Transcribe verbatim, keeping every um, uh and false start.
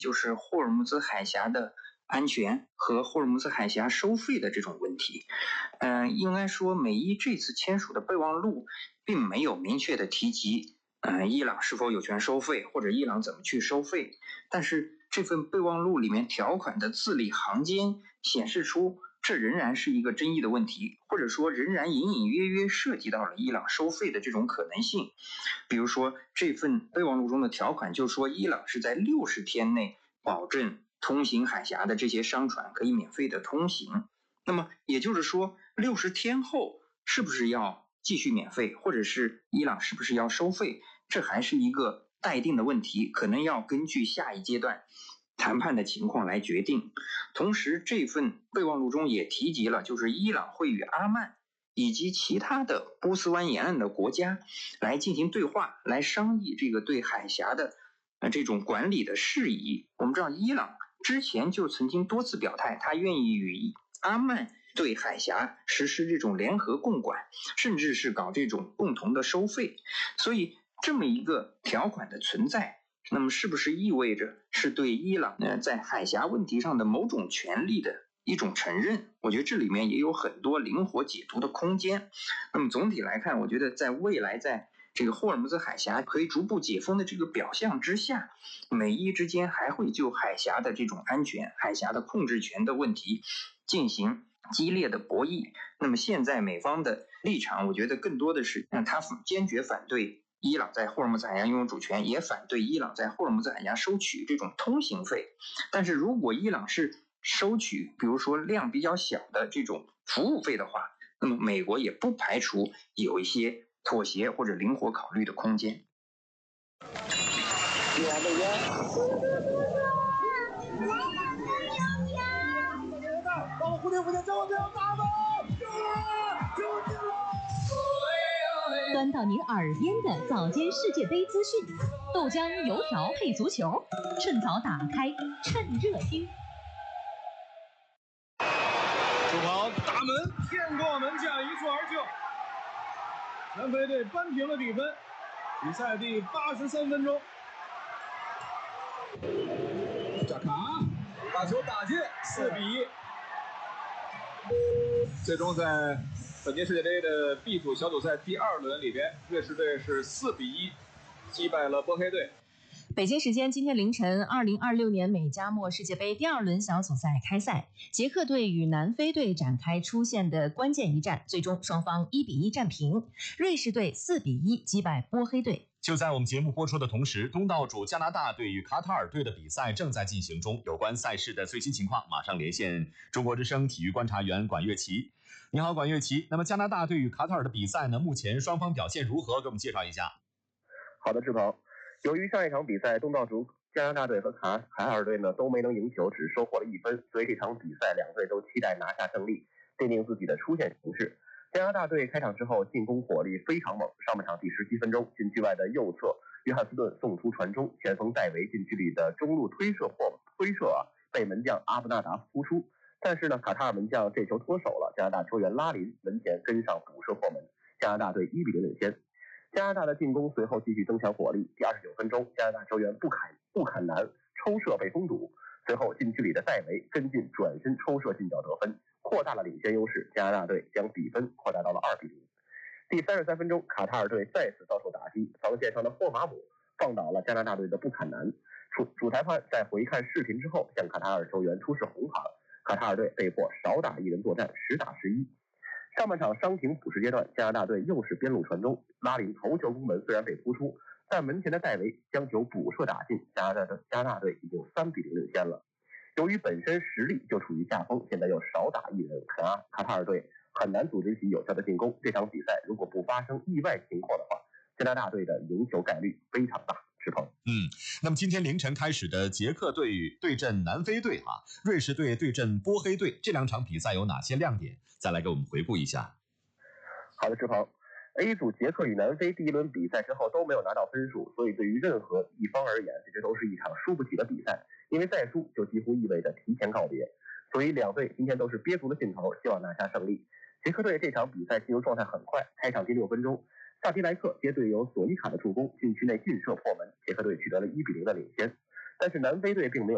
就是霍尔木兹海峡的安全和霍尔木兹海峡收费的这种问题。嗯、呃，应该说美伊这次签署的备忘录并没有明确的提及，呃，伊朗是否有权收费，或者伊朗怎么去收费。但是这份备忘录里面条款的字里行间显示出，这仍然是一个争议的问题，或者说仍然隐隐约约涉及到了伊朗收费的这种可能性。比如说这份备忘录中的条款就说，伊朗是在六十天内保证通行海峡的这些商船可以免费的通行。那么也就是说，六十天后是不是要继续免费，或者是伊朗是不是要收费，这还是一个待定的问题，可能要根据下一阶段谈判的情况来决定。同时这份备忘录中也提及了，就是伊朗会与阿曼以及其他的波斯湾沿岸的国家来进行对话，来商议这个对海峡的呃这种管理的事宜。我们知道伊朗之前就曾经多次表态，他愿意与阿曼对海峡实施这种联合共管，甚至是搞这种共同的收费。所以这么一个条款的存在，那么是不是意味着是对伊朗呢在海峡问题上的某种权利的一种承认？我觉得这里面也有很多灵活解读的空间。那么总体来看，我觉得在未来在这个霍尔木兹海峡可以逐步解封的这个表象之下，美伊之间还会就海峡的这种安全、海峡的控制权的问题进行激烈的博弈。那么现在美方的立场，我觉得更多的是让他坚决反对伊朗在霍尔木兹海峡拥有主权，也反对伊朗在霍尔木兹海峡收取这种通行费。但是如果伊朗是收取比如说量比较小的这种服务费的话，那么美国也不排除有一些妥协或者灵活考虑的空间。 端到您耳边的早间世界杯资讯，豆浆油条配足球，趁早打开，趁热听。 主跑打门，骗过门将，一蹴而就。南非队扳平了比分。比赛第八十三分钟，扎卡把球打进，四比一。最终在本届世界杯的 B 组小组赛第二轮里边，瑞士队是四比一击败了波黑队。 北京时间今天凌晨，二零二六年美加墨世界杯第二轮小组赛开赛，捷克队与南非队展开出线的关键一战，最终双方一比一战平，瑞士队四比一击败波黑队。 就在我们节目播出的同时，东道主加拿大队与卡塔尔队的比赛正在进行中。有关赛事的最新情况，马上连线中国之声体育观察员管乐琪。你好，管乐琪。那么加拿大队与卡塔尔的比赛呢？目前双方表现如何？给我们介绍一下。 好的，志鹏。由于上一场比赛东道主加拿大队和卡卡塔尔队呢都没能赢球，只收获了一分，所以这场比赛两队都期待拿下胜利，奠定自己的出线形势。加拿大队开场之后进攻火力非常猛，上半场第十七分钟，禁区外的右侧约翰斯顿送出传中，前锋戴维禁区里的中路推射破推射啊被门将阿布纳达扑出，但是呢卡塔尔门将这球脱手了，加拿大球员拉林门前跟上补射破门，加拿大队一比零领先。加拿大的进攻随后继续增强火力，第二十九分钟，加拿大球员布坎布坎南抽射被封堵，随后禁区里的戴维跟进转身抽射进角得分，扩大了领先优势，加拿大队将比分扩大到了二比零。第三十三分钟，卡塔尔队再次遭受打击，防线上的霍马姆放倒了加拿大队的布坎南，主主裁判在回看视频之后向卡塔尔球员出示红牌，卡塔尔队被迫少打一人作战，十打十一。上半场伤停补时阶段，加拿大队又是边路传中，拉林头球攻门虽然被扑出，但门前的戴维将球补射打进，加拿大的加拿大队已经三比零领先了。由于本身实力就处于下风，现在又少打一人，卡卡塔尔队很难组织起有效的进攻。这场比赛如果不发生意外情况的话，加拿大队的赢球概率非常大。志鹏， 嗯，那么今天凌晨开始的捷克队对阵南非队啊，瑞士队对阵波黑队，这两场比赛有哪些亮点？再来给我们回顾一下。 好的，志鹏。A 组捷克与南非第一轮比赛之后都没有拿到分数，所以对于任何一方而言，这都是一场输不起的比赛，因为再输就几乎意味着提前告别。所以两队今天都是憋足了劲头，希望拿下胜利。捷克队这场比赛进入状态很快，开场第六分钟，萨迪莱克接队友索尼卡的助攻，禁区内劲射破门，捷克队取得了一比零的领先。但是南非队并没有